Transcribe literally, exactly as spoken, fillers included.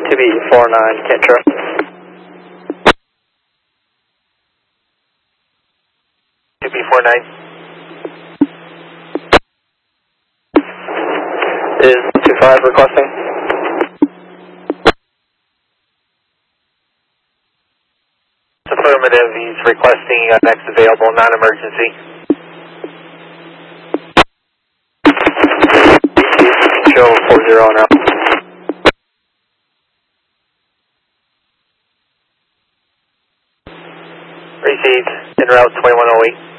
two B four nine, can't trust. two B four nine. Is two five requesting? Affirmative, he's requesting uh, next available non-emergency. Show four zero now. Received, en route twenty-one oh eight.